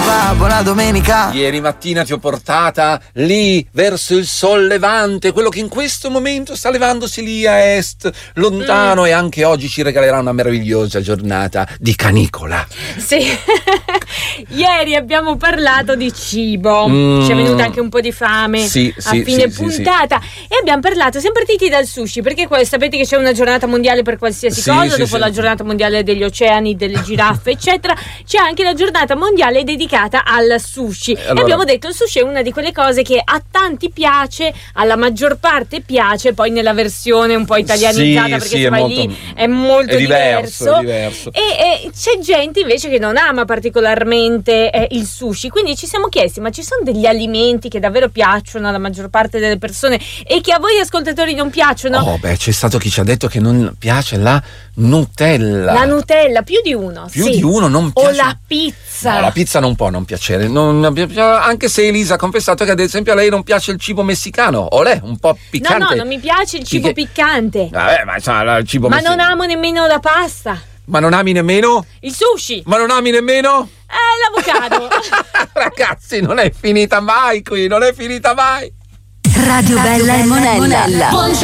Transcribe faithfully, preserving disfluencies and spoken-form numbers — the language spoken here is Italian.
va, buona domenica. Ieri mattina ti ho portata lì verso il sol levante, quello che in questo momento sta levandosi lì a est, lontano, mm. e anche oggi ci regalerà una meravigliosa giornata di canicola. Sì. Ieri abbiamo parlato di cibo, mm. ci è venuta anche un po' di fame sì, a sì, fine sì, puntata, sì, sì. E abbiamo parlato, siamo partiti dal sushi, perché sapete che c'è una giornata mondiale per qualsiasi sì, cosa, sì, dopo sì. la giornata mondiale degli oceani, delle giraffe eccetera, c'è anche la giornata mondiale dedicata al sushi. Allora, e abbiamo detto il sushi è una di quelle cose che a tanti piace, alla maggior parte piace, poi nella versione un po' italianizzata, sì, perché sì, se vai molto, lì è molto è diverso, diverso, è diverso. E, e c'è gente invece che non ama particolarmente eh, il sushi, quindi ci siamo chiesti, ma ci sono degli alimenti che davvero piacciono alla maggior parte delle persone e che a voi ascoltatori non piacciono? Oh beh, c'è stato chi ci ha detto che non piace la Nutella. La Nutella, più di uno. Più sì. di uno non piace. O la pizza. No, la pizza non può non piacere. Non, anche se Elisa ha confessato che ad esempio a lei non piace il cibo messicano. Olè, un po' piccante. No, no, non mi piace il cibo Perché... piccante. Vabbè, ma insomma, il cibo Ma messicano. non amo nemmeno la pasta. Ma non ami nemmeno? Il sushi. Ma non ami nemmeno? Eh, l'avocado. Ragazzi, non è finita mai qui, non è finita mai. Radio Bella e Monella.